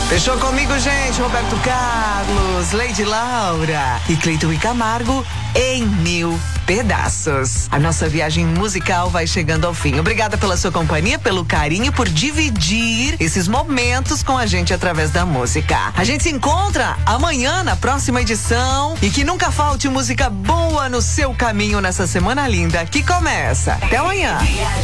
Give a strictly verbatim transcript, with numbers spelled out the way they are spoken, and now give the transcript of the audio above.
Fechou comigo, gente? Roberto Carlos, Lady Laura e Cleiton e Camargo em mil pedaços. A nossa viagem musical vai chegando ao fim. Obrigada pela sua companhia, pelo carinho, por dividir esses momentos com a gente através da música. A gente se encontra amanhã na próxima edição e que nunca falte música boa no seu caminho nessa semana linda que começa. Até amanhã.